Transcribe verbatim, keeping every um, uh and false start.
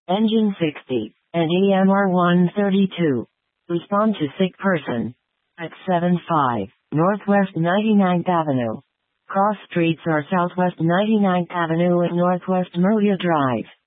Engine sixty, and E M R one thirty-two. Respond to sick person. At seven five, Northwest ninety-ninth Avenue. Cross streets are Southwest ninety-ninth Avenue and Northwest Maria Drive.